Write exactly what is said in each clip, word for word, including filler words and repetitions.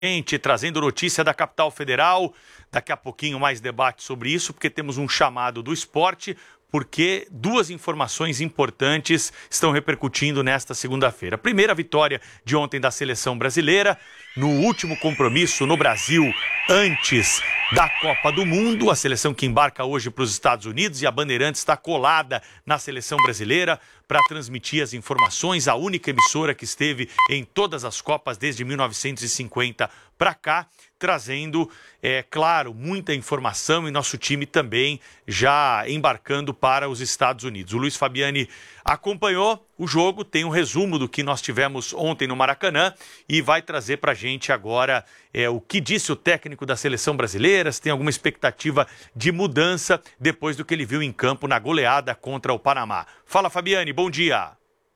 gente, trazendo notícia da capital federal. Daqui a pouquinho mais debate sobre isso, porque temos um chamado do esporte, porque duas informações importantes estão repercutindo nesta segunda-feira. Primeira, a vitória de ontem da seleção brasileira, no último compromisso no Brasil, antes da Copa do Mundo. A seleção que embarca hoje para os Estados Unidos, e a Bandeirantes está colada na seleção brasileira para transmitir as informações, a única emissora que esteve em todas as Copas desde mil novecentos e cinquenta para cá, trazendo, é claro, muita informação, e nosso time também já embarcando para os Estados Unidos. O Luiz Fabiani acompanhou o jogo, tem um resumo do que nós tivemos ontem no Maracanã e vai trazer para a gente agora é, o que disse o técnico da seleção brasileira, se tem alguma expectativa de mudança depois do que ele viu em campo na goleada contra o Panamá. Fala, Fabiani, bom dia.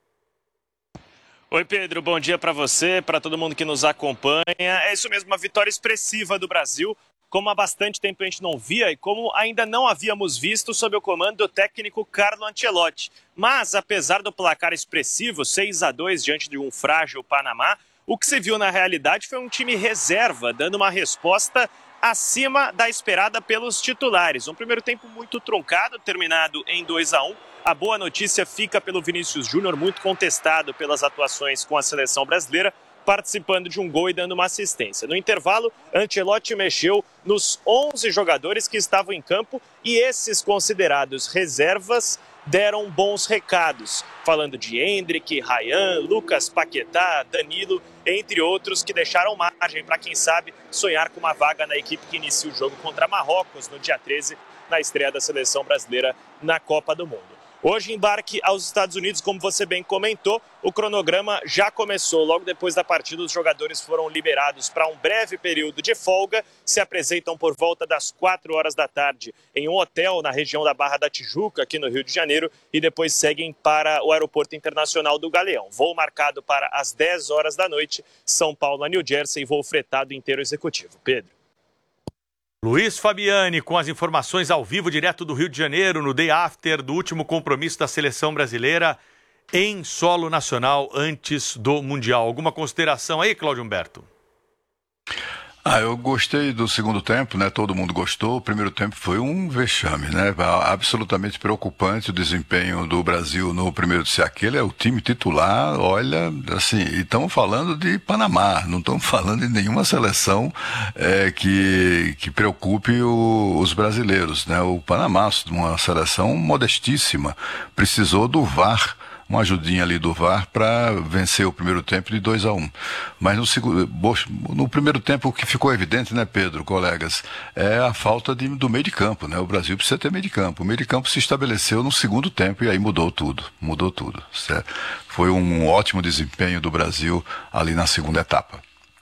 Oi, Pedro, bom dia para você, para todo mundo que nos acompanha. É isso mesmo, uma vitória expressiva do Brasil, como há bastante tempo a gente não via e como ainda não havíamos visto sob o comando do técnico Carlo Ancelotti. Mas, apesar do placar expressivo, seis a dois diante de um frágil Panamá, o que se viu na realidade foi um time reserva, dando uma resposta acima da esperada pelos titulares. Um primeiro tempo muito truncado, terminado em dois a um. A boa notícia fica pelo Vinícius Júnior, muito contestado pelas atuações com a seleção brasileira, participando de um gol e dando uma assistência. No intervalo, Ancelotti mexeu nos onze jogadores que estavam em campo, e esses considerados reservas deram bons recados, falando de Endrick, Ryan, Lucas Paquetá, Danilo, entre outros, que deixaram margem para, quem sabe, sonhar com uma vaga na equipe que inicia o jogo contra Marrocos no dia treze, na estreia da seleção brasileira na Copa do Mundo. Hoje, embarque aos Estados Unidos, como você bem comentou, o cronograma já começou. Logo depois da partida, os jogadores foram liberados para um breve período de folga, se apresentam por volta das quatro horas da tarde em um hotel na região da Barra da Tijuca, aqui no Rio de Janeiro, e depois seguem para o Aeroporto Internacional do Galeão. Voo marcado para as dez horas da noite, São Paulo a New Jersey, voo fretado inteiro executivo. Pedro. Luiz Fabiani com as informações ao vivo, direto do Rio de Janeiro, no day after do último compromisso da seleção brasileira em solo nacional antes do Mundial. Alguma consideração aí, Cláudio Humberto? Ah, eu gostei do segundo tempo, né? Todo mundo gostou. O primeiro tempo foi um vexame, né? Absolutamente preocupante o desempenho do Brasil no primeiro de ser aquele. É o time titular, olha, assim, e estamos falando de Panamá, não estamos falando de nenhuma seleção é, que, que preocupe o, os brasileiros, né? O Panamá, uma seleção modestíssima, precisou do V A R, uma ajudinha ali do V A R para vencer o primeiro tempo de dois a um. Mas no, segundo, no primeiro tempo o que ficou evidente, né, Pedro, colegas, é a falta de, do meio de campo, né? O Brasil precisa ter meio de campo. O meio de campo se estabeleceu no segundo tempo e aí mudou tudo, mudou tudo. Certo? Foi um ótimo desempenho do Brasil ali na segunda etapa.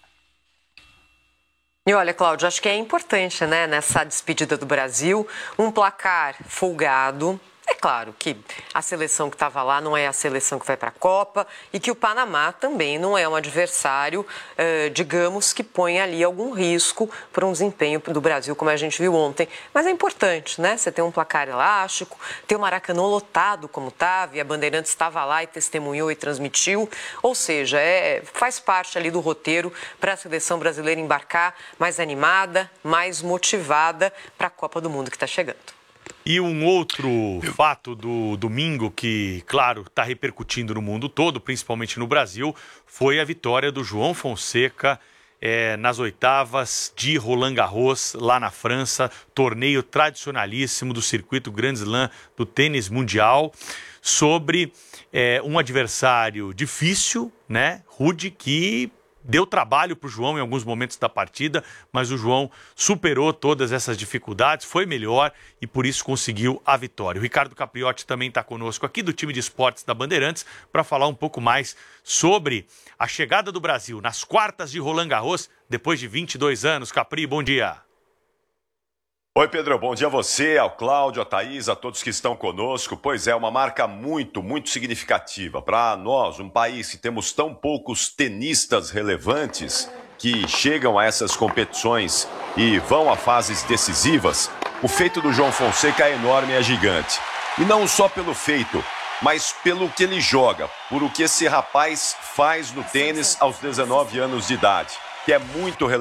E olha, Cláudio, acho que é importante, né, nessa despedida do Brasil, um placar folgado. É claro que a seleção que estava lá não é a seleção que vai para a Copa e que o Panamá também não é um adversário, eh, digamos, que põe ali algum risco para um desempenho do Brasil, como a gente viu ontem. Mas é importante, né? Você ter um placar elástico, ter o Maracanã lotado como estava, e a Bandeirantes estava lá e testemunhou e transmitiu. Ou seja, é, faz parte ali do roteiro para a seleção brasileira embarcar mais animada, mais motivada para a Copa do Mundo que está chegando. E um outro fato do domingo que, claro, está repercutindo no mundo todo, principalmente no Brasil, foi a vitória do João Fonseca é, nas oitavas de Roland Garros, lá na França, torneio tradicionalíssimo do circuito Grand Slam do tênis mundial, sobre é, um adversário difícil, né, rude, que deu trabalho para o João em alguns momentos da partida, mas o João superou todas essas dificuldades, foi melhor e por isso conseguiu a vitória. O Ricardo Capriotti também está conosco aqui do time de esportes da Bandeirantes para falar um pouco mais sobre a chegada do Brasil nas quartas de Roland Garros depois de vinte e dois anos. Capri, bom dia. Oi, Pedro, bom dia a você, ao Cláudio, a Thaís, a todos que estão conosco. Pois é, uma marca muito, muito significativa. Para nós, um país que temos tão poucos tenistas relevantes que chegam a essas competições e vão a fases decisivas, o feito do João Fonseca é enorme e é gigante. E não só pelo feito, mas pelo que ele joga, por o que esse rapaz faz no tênis aos dezenove anos de idade. que é muito relevante.